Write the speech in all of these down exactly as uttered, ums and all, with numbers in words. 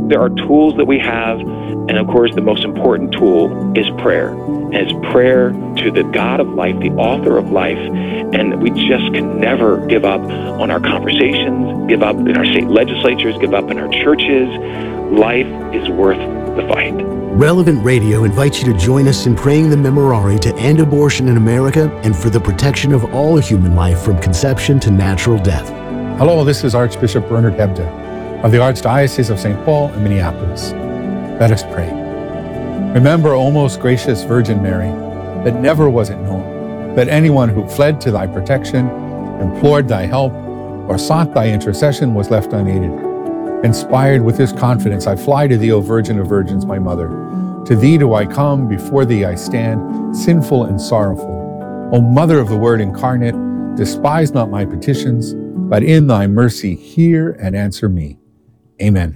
There are tools that we have, and of course the most important tool is prayer. And it's prayer to the God of life, the author of life, and we just can never give up on our conversations, give up in our state legislatures, give up in our churches. Life is worth the fight. Relevant Radio invites you to join us in praying the Memorare to end abortion in America and for the protection of all human life from conception to natural death. Hello, this is Archbishop Bernard Hebda of the Archdiocese of Saint Paul and Minneapolis. Let us pray. Remember, O most gracious Virgin Mary, that never was it known that anyone who fled to thy protection, implored thy help, or sought thy intercession was left unaided. Inspired with this confidence, I fly to thee, O Virgin of Virgins, my Mother. To thee do I come, before thee I stand, sinful and sorrowful. O Mother of the Word incarnate, despise not my petitions, but in thy mercy hear and answer me. Amen.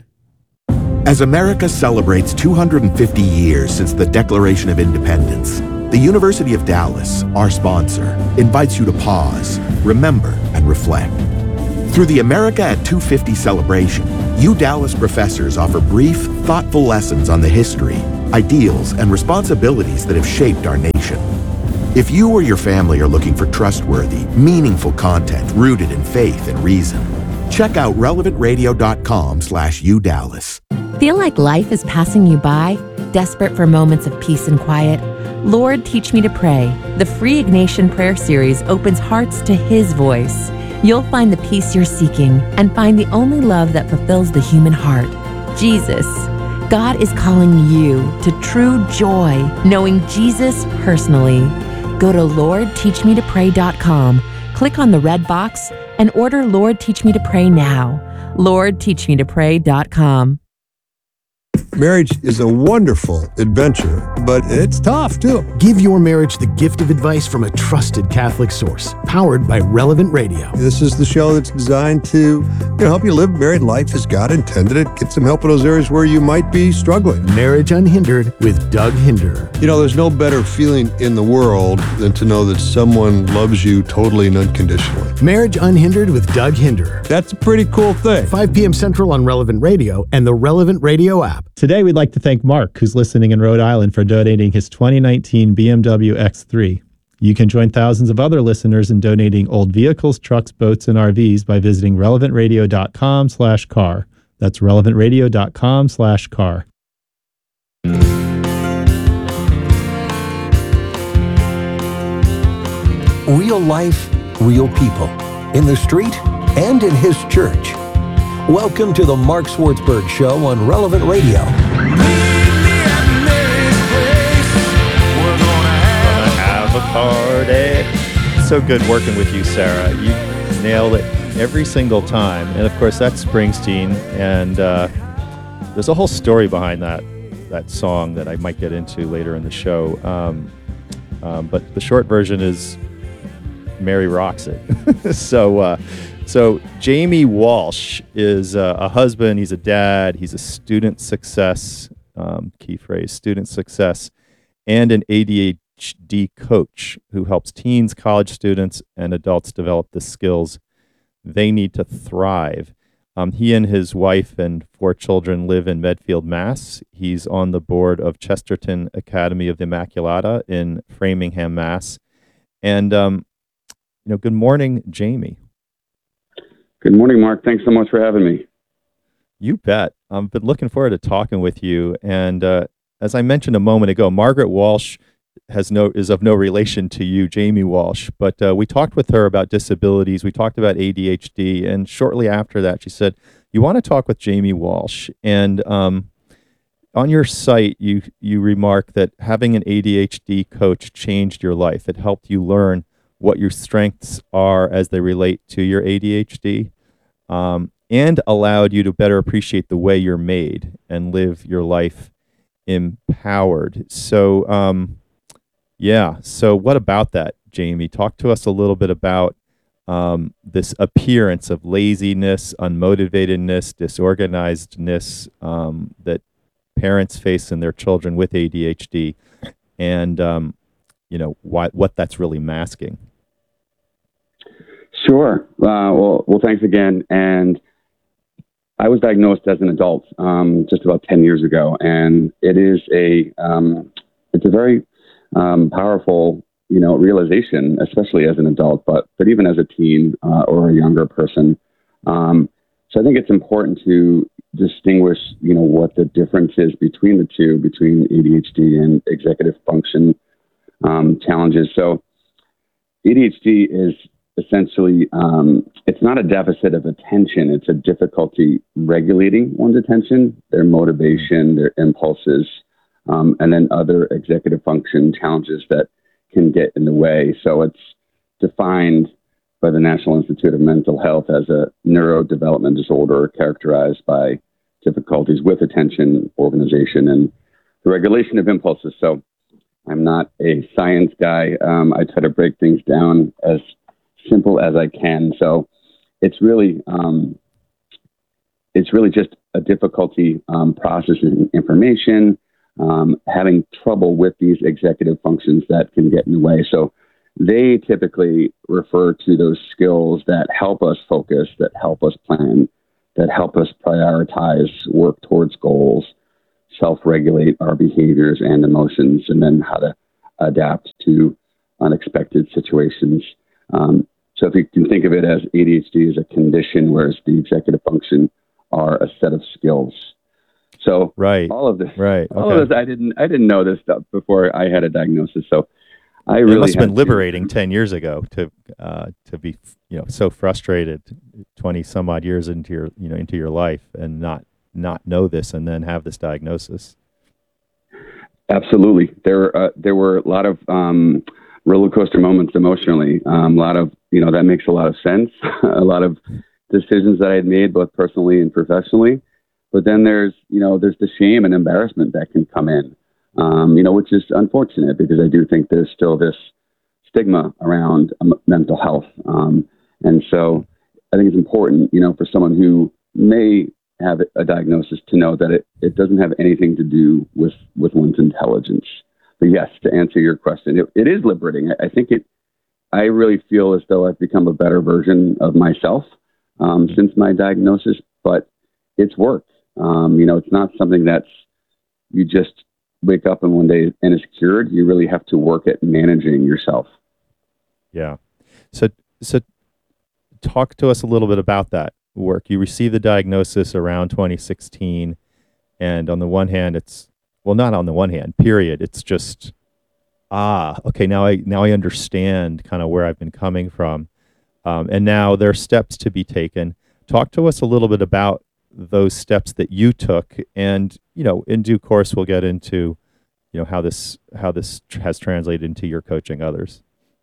As America celebrates two hundred fifty years since the Declaration of Independence, the University of Dallas, our sponsor, invites you to pause, remember, and reflect. Through the America at two fifty celebration, U Dallas professors offer brief, thoughtful lessons on the history, ideals, and responsibilities that have shaped our nation. If you or your family are looking for trustworthy, meaningful content rooted in faith and reason, check out relevant radio dot com slash U Dallas. Feel like life is passing you by? Desperate for moments of peace and quiet? Lord, Teach Me to Pray. The free Ignatian Prayer Series opens hearts to His voice. You'll find the peace you're seeking and find the only love that fulfills the human heart, Jesus. God is calling you to true joy, knowing Jesus personally. Go to lord teach me to pray dot com, click on the red box, and order Lord Teach Me to Pray now. lord teach me to pray dot com. Marriage is a wonderful adventure, but it's tough, too. Give your marriage the gift of advice from a trusted Catholic source, powered by Relevant Radio. This is the show that's designed to you know, help you live married life as God intended it, get some help in those areas where you might be struggling. Marriage Unhindered with Doug Hinder. You know, there's no better feeling in the world than to know that someone loves you totally and unconditionally. Marriage Unhindered with Doug Hinder. That's a pretty cool thing. five p.m. Central on Relevant Radio and the Relevant Radio app. Today, we'd like to thank Mark, who's listening in Rhode Island, for donating his twenty nineteen B M W X three. You can join thousands of other listeners in donating old vehicles, trucks, boats, and R Vs by visiting relevant radio dot com slash car. That's relevant radio dot com slash car. Real life, real people, in the street and in his church. Welcome to the Mark Swartzberg Show on Relevant Radio. Have a party. So good working with you, Sarah. You nailed it every single time. And of course, that's Springsteen. And uh, there's a whole story behind that that song that I might get into later in the show. Um, um, but the short version is Mary rocks it. so, uh, so Jamie Walsh is uh, a husband. He's a dad. He's a student success, um, key phrase, student success, and an A D H D coach who helps teens, college students, and adults develop the skills they need to thrive. Um, he and his wife and four children live in Medfield, Mass. He's on the board of Chesterton Academy of the Immaculata in Framingham, Mass. And, um, you know, good morning, Jamie. Good morning, Mark. Thanks so much for having me. You bet. I've been looking forward to talking with you. And uh, as I mentioned a moment ago, Margaret Walsh has no is of no relation to you, Jamie Walsh. But uh, we talked with her about disabilities. We talked about A D H D. And shortly after that, she said, you want to talk with Jamie Walsh. And um, on your site, you, you remark that having an A D H D coach changed your life. It helped you learn what your strengths are as they relate to your A D H D, um, and allowed you to better appreciate the way you're made and live your life empowered. So, um, yeah. So what about that, Jamie? Talk to us a little bit about um, this appearance of laziness, unmotivatedness, disorganizedness um, that parents face in their children with A D H D, and um, you know, why, what that's really masking. Sure. Uh, well, well, thanks again. And I was diagnosed as an adult um, just about ten years ago, and it is a um, it's a very um, powerful, you know, realization, especially as an adult, but but even as a teen uh, or a younger person. Um, so I think it's important to distinguish, you know, what the difference is between the two, between A D H D and executive function um, challenges. So A D H D is essentially, um, it's not a deficit of attention. It's a difficulty regulating one's attention, their motivation, their impulses, um, and then other executive function challenges that can get in the way. So it's defined by the National Institute of Mental Health as a neurodevelopment disorder characterized by difficulties with attention, organization, and the regulation of impulses. So I'm not a science guy. Um, I try to break things down as simple as I can. So it's really, um, it's really just a difficulty um, processing information, um, having trouble with these executive functions that can get in the way. So they typically refer to those skills that help us focus, that help us plan, that help us prioritize, work towards goals, self-regulate our behaviors and emotions, and then how to adapt to unexpected situations. Um, so if you can think of it as A D H D as a condition, whereas the executive function are a set of skills. So right, all of this, right, all okay. of this, I didn't, I didn't know this stuff before I had a diagnosis. So I it really must have been had liberating to, ten years ago to uh, to be, you know, so frustrated twenty some odd years into your, you know, into your life and not not know this and then have this diagnosis. Absolutely. There, uh, there were a lot of um, roller coaster moments emotionally. Um, a lot of, you know, that makes a lot of sense. A lot of decisions that I had made, both personally and professionally. But then there's, you know, there's the shame and embarrassment that can come in, um, you know, which is unfortunate because I do think there's still this stigma around um, mental health. Um, and so I think it's important, you know, for someone who may have a diagnosis to know that it, it doesn't have anything to do with, with one's intelligence. But yes, to answer your question, it, it is liberating. I, I think it, I really feel as though I've become a better version of myself um, since my diagnosis, but it's work. Um, you know, it's not something that's, you just wake up and one day and it's cured. You really have to work at managing yourself. Yeah. So, so talk to us a little bit about that work. You received the diagnosis around twenty sixteen, and on the one hand, it's, well, not on the one hand, period. It's just, ah, okay, now I now I understand kind of where I've been coming from, um, and now there are steps to be taken. Talk to us a little bit about those steps that you took, and you know, in due course, we'll get into, you know, how this how this tr- has translated into your coaching others.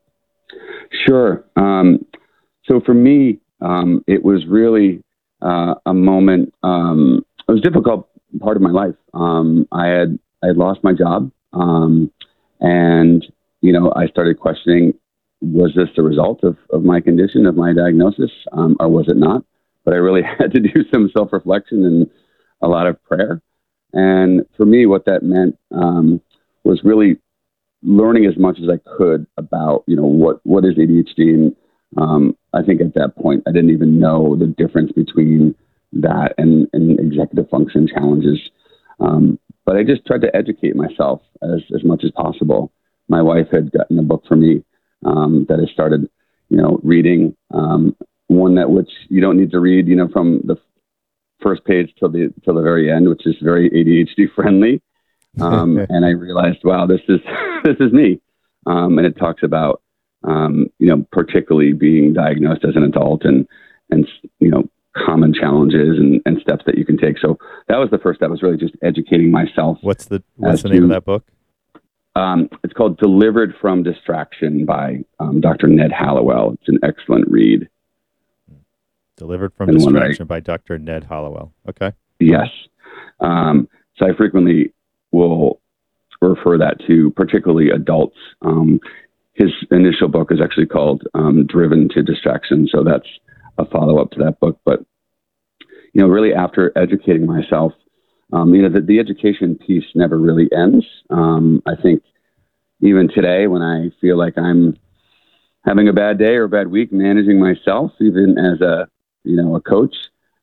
Sure. Um, so for me, um, it was really uh, a moment. Um, it was a difficult part of my life. Um, I had I had lost my job, um, and you know, I started questioning: was this the result of of my condition, of my diagnosis, um, or was it not? But I really had to do some self-reflection and a lot of prayer. And for me, what that meant um, was really learning as much as I could about, you know, what, what is A D H D. And um, I think at that point, I didn't even know the difference between that and, and executive function challenges. Um, but I just tried to educate myself as, as much as possible. My wife had gotten a book for me um, that I started, you know, reading. Um, one that which you don't need to read, you know, from the first page till the till the very end, which is very A D H D friendly. Um, and I realized, wow, this is this is me. Um, and it talks about, um, you know, particularly being diagnosed as an adult and and you know, common challenges and, and steps that you can take. So that was the first step. Was really just educating myself. What's the what's the name to, of that book? Um, it's called Delivered from Distraction by um, Doctor Ned Hallowell. It's an excellent read. Delivered from and Distraction I, by Doctor Ned Hallowell. Okay. Yes. Um, so I frequently will refer that to particularly adults. Um, his initial book is actually called um, Driven to Distraction. So that's a follow-up to that book. But, you know, really after educating myself, um, you know, the, the education piece never really ends. Um, I think even today when I feel like I'm having a bad day or a bad week, managing myself, even as a, you know, a coach,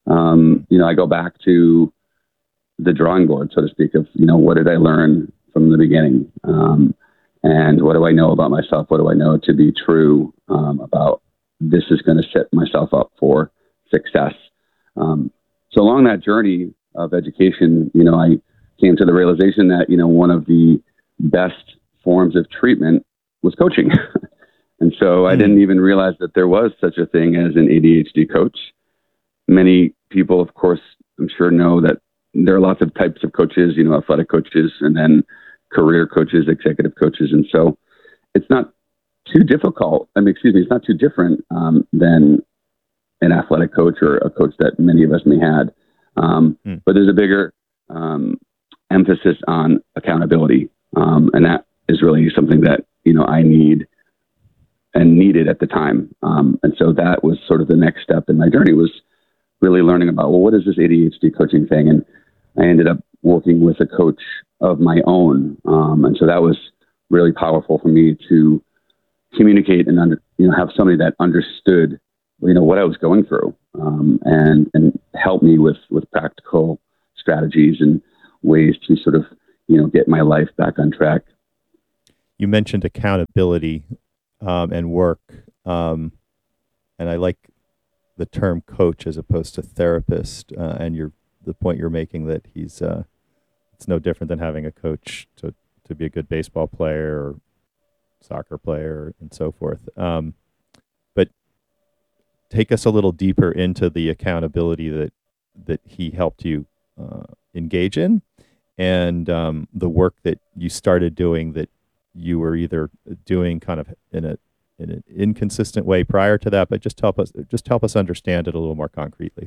um, you know, I go back to the drawing board, so to speak, of, you know, what did I learn from the beginning? Um, and what do I know about myself? What do I know to be true um, about this is going to set myself up for success? Um, so along that journey of education, you know, I came to the realization that, you know, one of the best forms of treatment was coaching. And so I didn't even realize that there was such a thing as an A D H D coach. Many people, of course, I'm sure know that there are lots of types of coaches, you know, athletic coaches and then career coaches, executive coaches. And so it's not too difficult. I mean, excuse me, it's not too different um, than an athletic coach or a coach that many of us may had. Um, mm. But there's a bigger um, emphasis on accountability. Um, and that is really something that, you know, I need and needed at the time. Um, and so that was sort of the next step in my journey, was really learning about, well, what is this A D H D coaching thing? And I ended up working with a coach of my own. Um, and so that was really powerful for me to communicate and under, you know, have somebody that understood, you know, what I was going through, um, and, and help me with, with practical strategies and ways to sort of, you know, get my life back on track. You mentioned accountability um, and work. Um, and I like the term coach as opposed to therapist. Uh, and you're, the point you're making that he's, uh, it's no different than having a coach to, to be a good baseball player or soccer player and so forth. Um, but take us a little deeper into the accountability that, that he helped you uh, engage in, and um, the work that you started doing that you were either doing kind of in a in an inconsistent way prior to that, but just help us just help us understand it a little more concretely.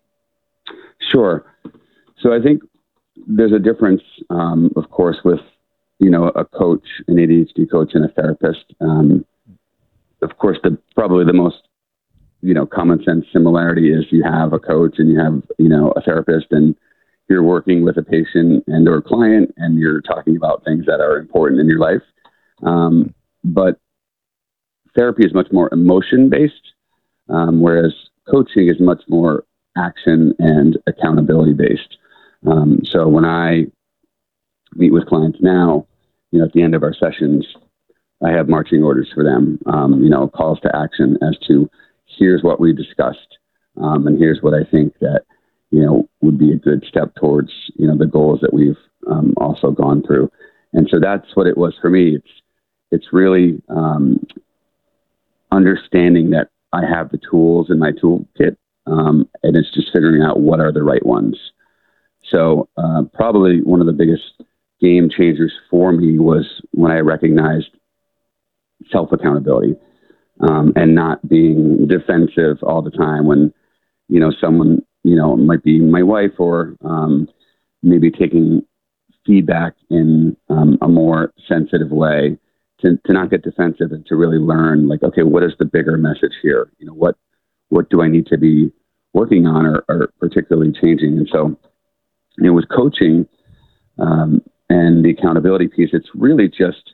Sure. So I think there's a difference, um, of course, with, you know, a coach, an A D H D coach, and a therapist. Um, of course, the probably the most, you know, common sense similarity is you have a coach and you have, you know, a therapist, and you're working with a patient and or client, and you're talking about things that are important in your life. Um, but therapy is much more emotion based, um, whereas coaching is much more action and accountability based. Um, so when I meet with clients now, you know, at the end of our sessions, I have marching orders for them, um, you know, calls to action as to here's what we discussed, um, and here's what I think that, you know, would be a good step towards, you know, the goals that we've um, also gone through. And so that's what it was for me. It's, it's really um, understanding that I have the tools in my toolkit, um, and it's just figuring out what are the right ones. So uh, probably one of the biggest game changers for me was when I recognized self-accountability, um, and not being defensive all the time when, you know, someone, you know, might be my wife, or um, maybe taking feedback in um, a more sensitive way, to, to not get defensive and to really learn, like, okay, what is the bigger message here? You know, what, what do I need to be working on or, or particularly changing? And so, you know, with coaching um, and the accountability piece, it's really just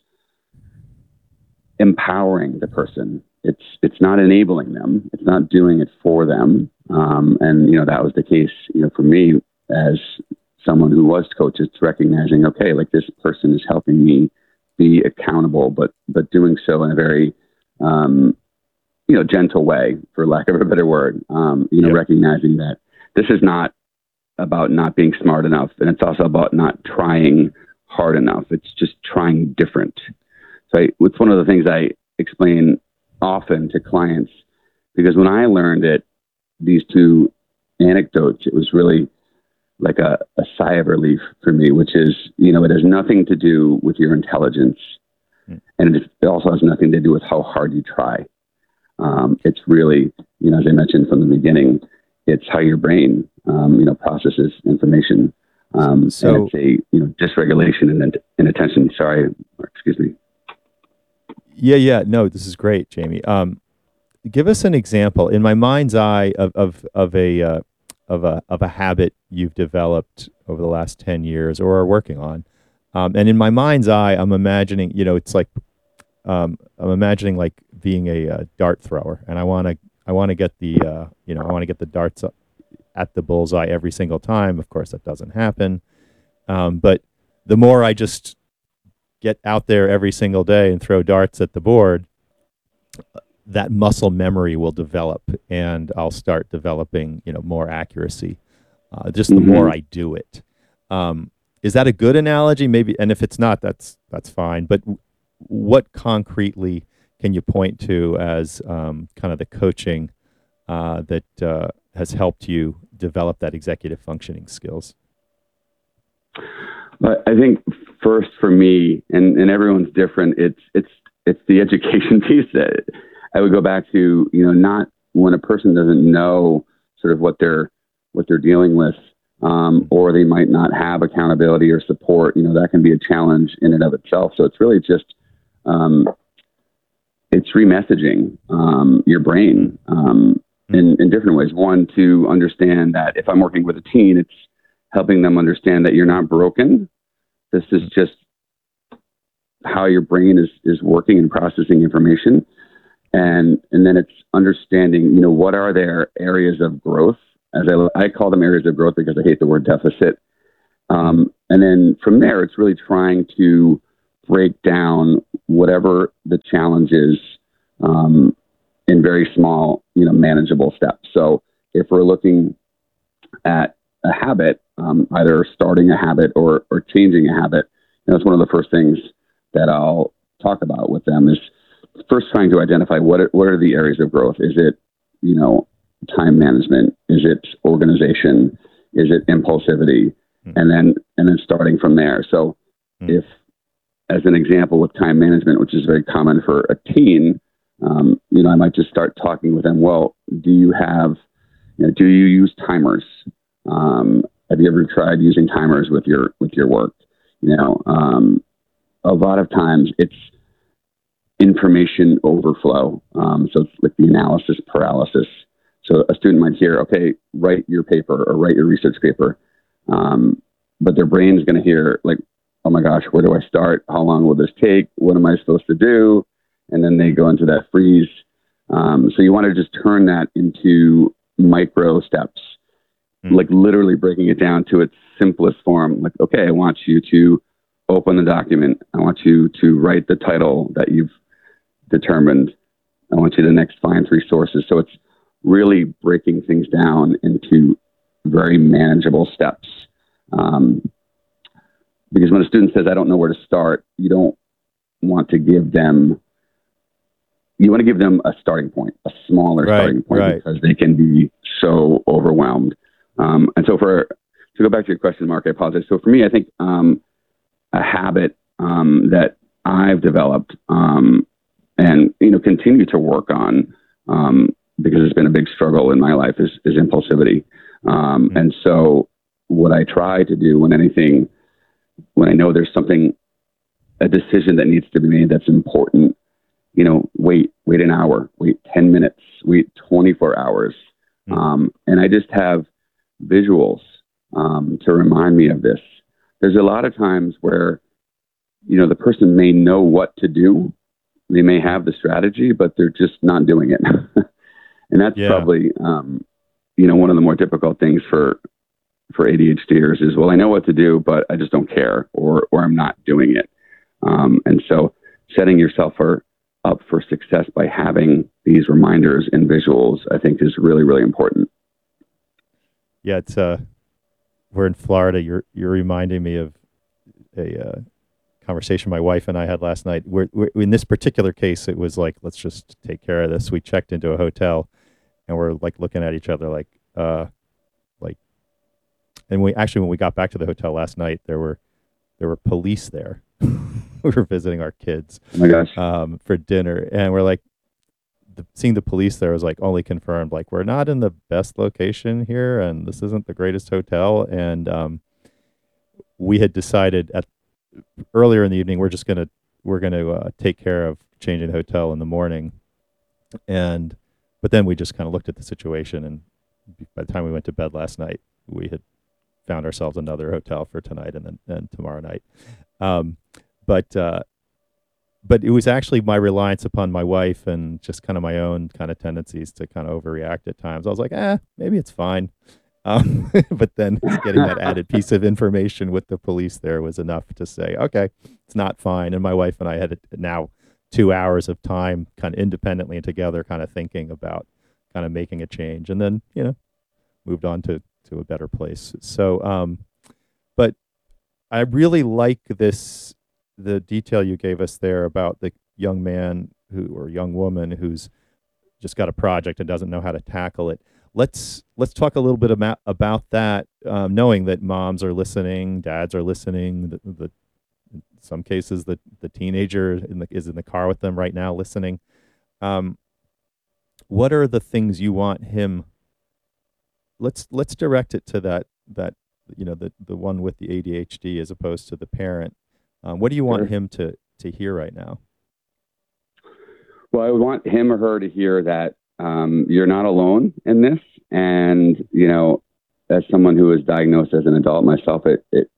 empowering the person. It's, it's not enabling them. It's not doing it for them. Um, and, you know, that was the case, you know, for me as someone who was coach, it's recognizing, okay, like this person is helping me be accountable, but, but doing so in a very, um, you know, gentle way, for lack of a better word, um, you know, yep. recognizing that this is not about not being smart enough. And it's also about not trying hard enough. It's just trying different. So I, it's one of the things I explain often to clients, because when I learned it, these two anecdotes, it was really like a, a sigh of relief for me, which is, you know, it has nothing to do with your intelligence. Mm. And it, it also has nothing to do with how hard you try. Um, it's really, you know, as I mentioned from the beginning, it's how your brain, um, you know, processes information. Um, so and it's a, you know, dysregulation and, and attention. Sorry, excuse me. Yeah, yeah. No, this is great, Jamie. Um, give us an example in my mind's eye of, of, of a, uh, of a, of a habit you've developed over the last ten years or are working on. Um, and in my mind's eye, I'm imagining, you know, it's like, um, I'm imagining like being a, uh dart thrower, and I want to, I want to get the, uh, you know, I want to get the darts at the bullseye every single time. Of course, that doesn't happen. Um, but the more I just get out there every single day and throw darts at the board, that muscle memory will develop, and I'll start developing, you know, more accuracy. Uh, just the Mm-hmm. more I do it. Um, is that a good analogy? Maybe, and if it's not, that's that's fine. But w- what concretely can you point to as um, kind of the coaching uh, that uh, has helped you develop that executive functioning skills? But I think first for me, and, and everyone's different, it's it's it's the education piece that I would go back to, you know, not when a person doesn't know sort of what they're what they're dealing with, um, or they might not have accountability or support, you know, that can be a challenge in and of itself. So it's really just um, it's remessaging um, your brain um, in, in different ways. One, to understand that if I'm working with a teen, it's helping them understand that you're not broken. This is just how your brain is, is working and processing information. And, and then it's understanding, you know, what are their areas of growth? As I, I call them areas of growth because I hate the word deficit. Um, and then from there, it's really trying to break down whatever the challenge is um, in very small, you know, manageable steps. So if we're looking at a habit, um, either starting a habit or, or changing a habit, you know, it's one of the first things that I'll talk about with them is first trying to identify what are, what are the areas of growth. Is it, you know, time management? Is it organization? Is it impulsivity? Mm. And then and then starting from there. So mm. if, as an example with time management, which is very common for a teen, um, you know, I might just start talking with them. Well, do you have, you know, do you use timers? Um, have you ever tried using timers with your with your work? You know, um, a lot of times it's information overflow. Um, so it's like the analysis paralysis. So a student might hear, okay, write your paper or write your research paper. Um, but their brain is going to hear like, oh my gosh, where do I start? How long will this take? What am I supposed to do? And then they go into that freeze. Um, so you want to just turn that into micro steps, mm. like literally breaking it down to its simplest form. Like, okay, I want you to open the document. I want you to write the title that you've determined. I want you to next find three sources. So it's really breaking things down into very manageable steps. Um, because when a student says, I don't know where to start, you don't want to give them, you want to give them a starting point, a smaller right, starting point, right. because they can be so overwhelmed. Um, and so for, to go back to your question, Mark, I apologize. So for me, I think um, a habit um, that I've developed um, and, you know, continue to work on, um, because it's been a big struggle in my life, is, is impulsivity. Um, mm-hmm. And so what I try to do when anything, when I know there's something, a decision that needs to be made that's important, you know, wait, wait an hour, wait ten minutes, wait twenty-four hours. Mm-hmm. Um, and I just have visuals um, to remind me of this. There's a lot of times where, you know, the person may know what to do. They may have the strategy, but they're just not doing it. And that's yeah. probably, um, you know, one of the more difficult things for, for ADHDers is, well, I know what to do, but I just don't care, or, or I'm not doing it. Um, and so setting yourself for, up for success by having these reminders and visuals, I think is really, really important. Yeah. It's, uh, we're in Florida. You're, you're reminding me of a, uh, conversation my wife and I had last night. We're, we're, in this particular case, it was like, let's just take care of this. We checked into a hotel and we're like looking at each other like, uh, like, and we actually, when we got back to the hotel last night, there were, there were police there. We were visiting our kids oh my gosh. Um, for dinner. And we're like, the, seeing the police there was like only confirmed, like, we're not in the best location here. And this isn't the greatest hotel. And, um, we had decided at earlier in the evening, we're just going to, we're going to uh, take care of changing the hotel in the morning. And, but then we just kind of looked at the situation. And by the time we went to bed last night, we had found ourselves another hotel for tonight and then and tomorrow night. Um, but, uh, but it was actually my reliance upon my wife and just kind of my own kind of tendencies to kind of overreact at times. I was like, eh, maybe it's fine. Um, but then getting that added piece of information with the police there was enough to say, okay, it's not fine. And my wife and I had now two hours of time kind of independently and together kind of thinking about kind of making a change, and then, you know, moved on to, to a better place. So, um, but I really like this, the detail you gave us there about the young man who, or young woman who's just got a project and doesn't know how to tackle it. Let's let's talk a little bit about about that, um, knowing that moms are listening, dads are listening. The, the in some cases, the the teenager in the, is in the car with them right now, listening. Um, what are the things you want him? Let's let's direct it to that that you know the the one with the A D H D as opposed to the parent. Um, what do you want Sure. him to to hear right now? Well, I would want him or her to hear that um, you're not alone in this. And, you know, as someone who was diagnosed as an adult myself, it, it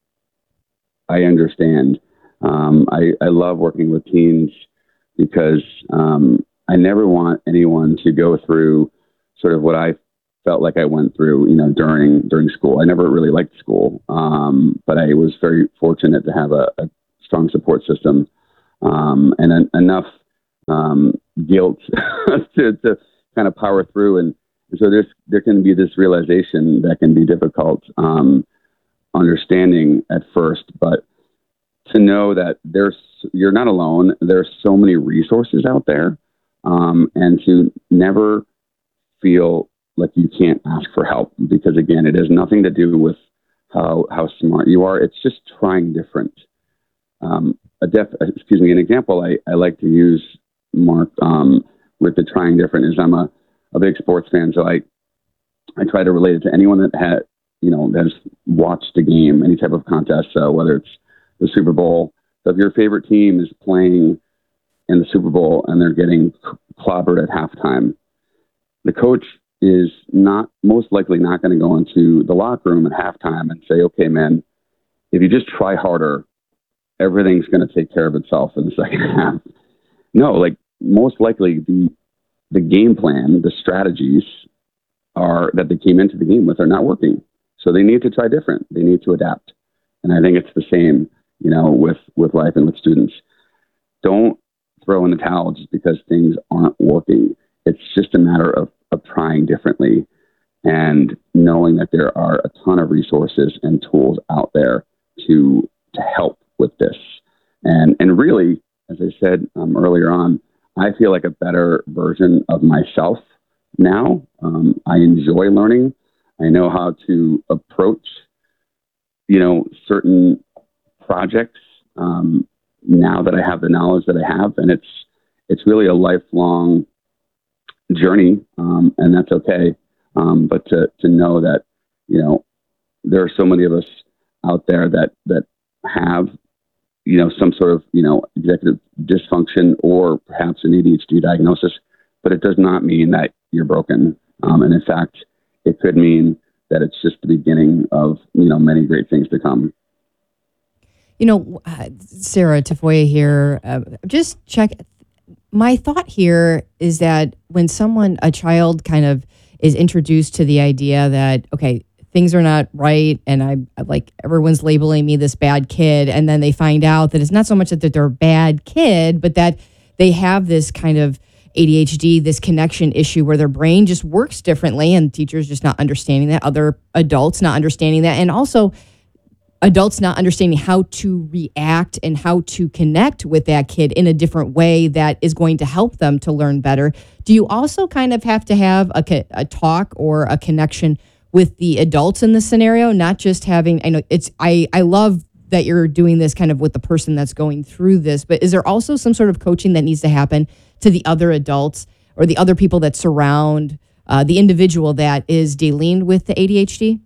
I understand. Um, I, I love working with teens because um, I never want anyone to go through sort of what I felt like I went through, you know, during during school. I never really liked school, um, but I was very fortunate to have a, a strong support system um, and en- enough um, guilt to, to kind of power through. And so there's, there can be this realization that can be difficult um, understanding at first, but to know that there's, you're not alone. There's so many resources out there, um, and to never feel like you can't ask for help, because again, it has nothing to do with how, how smart you are. It's just trying different. Um, a def, excuse me, an example I, I like to use, Mark, um, with the trying different is I'm a, a big sports fan. So I, I try to relate it to anyone that had, you know, that has watched a game, any type of contest. So whether it's the Super Bowl, so if your favorite team is playing in the Super Bowl and they're getting clobbered at halftime, the coach is not most likely not going to go into the locker room at halftime and say, okay, man, if you just try harder, everything's going to take care of itself in the second half. No, like most likely the the game plan, the strategies are that they came into the game with are not working. So they need to try different. They need to adapt. And I think it's the same, you know, with, with life and with students. Don't throw in the towel just because things aren't working. It's just a matter of, of trying differently and knowing that there are a ton of resources and tools out there to to help with this. And and really, as I said um, earlier on, I feel like a better version of myself now. Um, I enjoy learning. I know how to approach, you know, certain projects um, now that I have the knowledge that I have, and it's it's really a lifelong journey, um, and that's okay. Um, but to to know that, you know, there are so many of us out there that that have, you know, some sort of, you know, executive dysfunction or perhaps an A D H D diagnosis, but it does not mean that you're broken. Um, and in fact, it could mean that it's just the beginning of, you know, many great things to come. You know, uh, Sarah Tafoya here, uh, just check. My thought here is that when someone, a child kind of is introduced to the idea that, okay, things are not right, and I like everyone's labeling me this bad kid, and then they find out that it's not so much that they're a bad kid, but that they have this kind of A D H D, this connection issue where their brain just works differently, and teachers just not understanding that, other adults not understanding that, and also adults not understanding how to react and how to connect with that kid in a different way that is going to help them to learn better. Do you also kind of have to have a, a talk or a connection with the adults in this scenario, not just having, I know it's, I, I love that you're doing this kind of with the person that's going through this, but is there also some sort of coaching that needs to happen to the other adults or the other people that surround uh, the individual that is dealing with the A D H D?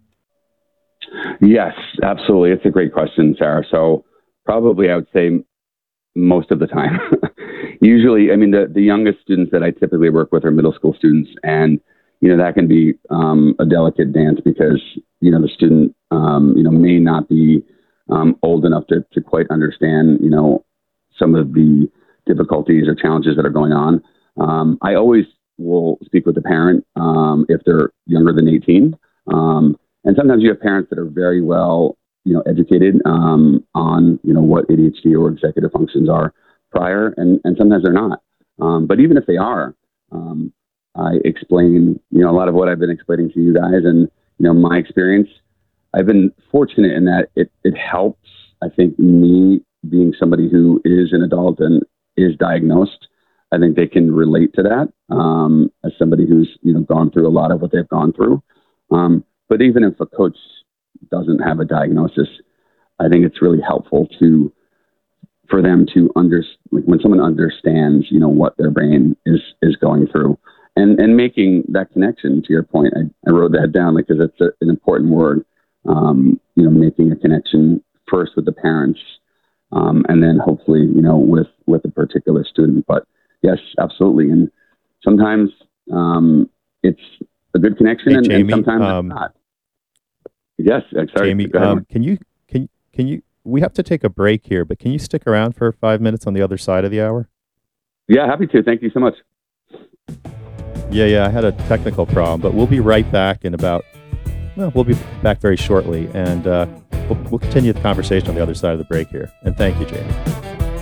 Yes, absolutely. It's a great question, Sarah. So probably I would say most of the time. Usually, I mean, the, the youngest students that I typically work with are middle school students, and you know, that can be um, a delicate dance because, you know, the student, um, you know, may not be um, old enough to, to quite understand, you know, some of the difficulties or challenges that are going on. Um, I always will speak with the parent um, if they're younger than eighteen. Um, and sometimes you have parents that are very well, you know, educated um, on, you know, what A D H D or executive functions are prior, and, and sometimes they're not. Um, but even if they are, um, I explain, you know, a lot of what I've been explaining to you guys, and, you know, my experience. I've been fortunate in that it, it helps, I think, me being somebody who is an adult and is diagnosed. I think they can relate to that um, as somebody who's, you know, gone through a lot of what they've gone through. Um, but even if a coach doesn't have a diagnosis, I think it's really helpful to, for them to understand, like when someone understands, you know, what their brain is, is going through, and, and making that connection. To your point, I, I wrote that down, like, because it's a, an important word, um, you know, making a connection first with the parents, um, and then hopefully, you know, with, with a particular student. But yes, absolutely. And sometimes um, it's a good connection, Hey, and, and Jamie, sometimes um, it's not. Yes, uh, sorry. Jamie, Go ahead, um, Mark. can you can can you? We have to take a break here, but can you stick around for five minutes on the other side of the hour? Yeah, happy to. Thank you so much. Yeah, yeah. I had a technical problem, but we'll be right back in about. Well, we'll be back very shortly, and uh, we'll, we'll continue the conversation on the other side of the break here. And thank you, Jamie.